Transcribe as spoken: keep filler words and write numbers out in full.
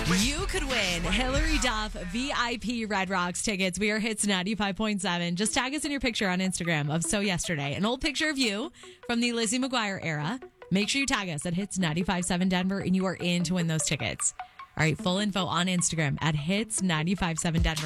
You could win Hillary Duff V I P Red Rocks tickets. We are Hits ninety-five point seven. Just tag us in your picture on Instagram of So Yesterday. An old picture of you from the Lizzie McGuire era. Make sure you tag us at Hits ninety-five point seven Denver and you are in to win those tickets. All right, full info on Instagram at Hits ninety-five point seven Denver.